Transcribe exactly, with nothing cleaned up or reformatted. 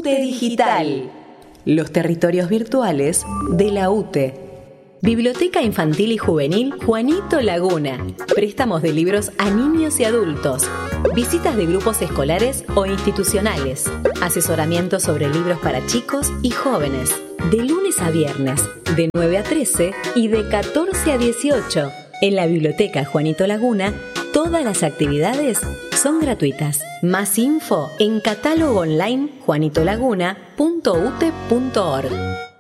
UTE Digital. Los territorios virtuales de la UTE. Biblioteca Infantil y Juvenil Juanito Laguna. Préstamos de libros a niños y adultos. Visitas de grupos escolares o institucionales. Asesoramiento sobre libros para chicos y jóvenes. De lunes a viernes, de nueve a trece y de catorce a dieciocho. En la Biblioteca Juanito Laguna, todas las actividades son gratuitas. Más info en catálogo online juanito laguna punto u t e punto org.